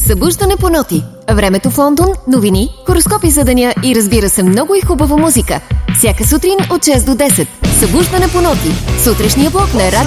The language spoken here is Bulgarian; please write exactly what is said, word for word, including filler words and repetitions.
Събуждане по ноти. Времето в Лондон, новини, хороскопи за деня и разбира се много и хубава музика. Всяка сутрин от шест до десет. Събуждане по ноти. Сутрешния блок на Радио